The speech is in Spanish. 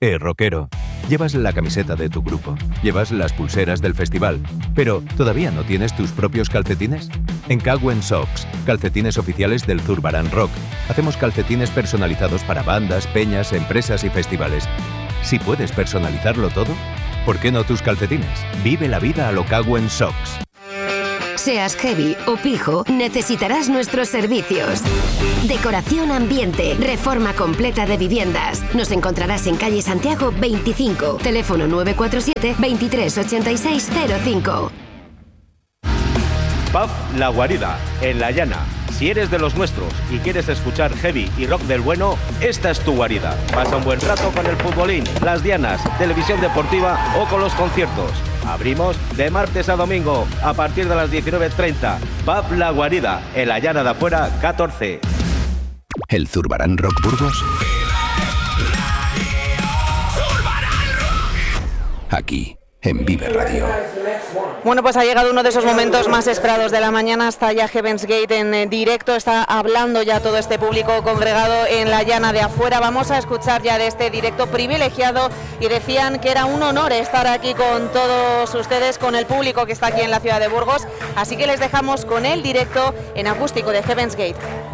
Rockero, llevas la camiseta de tu grupo, llevas las pulseras del festival, pero ¿todavía no tienes tus propios calcetines? En Cagüen Socks, calcetines oficiales del Zurbarán Rock, hacemos calcetines personalizados para bandas, peñas, empresas y festivales. Si puedes personalizarlo todo, ¿por qué no tus calcetines? Vive la vida a lo Cagüen Socks. Seas heavy o pijo, necesitarás nuestros servicios. Decoración ambiente, reforma completa de viviendas. Nos encontrarás en calle Santiago 25, teléfono 947 23 86 05. Pub La Guarida, en La Llana. Si eres de los nuestros y quieres escuchar heavy y rock del bueno, esta es tu guarida. Pasa un buen rato con el futbolín, las dianas, televisión deportiva o con los conciertos. Abrimos de martes a domingo a partir de las 19:30. Pub La Guarida, en La Llana de Afuera 14. ¿El Zurbarán Rock Burgos? Aquí, en Vive Radio. Bueno, pues ha llegado uno de esos momentos más esperados de la mañana. Está ya Heaven's Gate en directo, está hablando ya todo este público congregado en La Llana de Afuera. Vamos a escuchar ya de este directo privilegiado, y decían que era un honor estar aquí con todos ustedes, con el público que está aquí en la ciudad de Burgos. Así que les dejamos con el directo en acústico de Heaven's Gate.